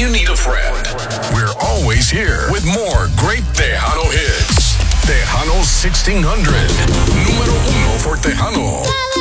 you need a friend, we're always here with more great Tejano hits. Tejano 1600, número uno for Tejano.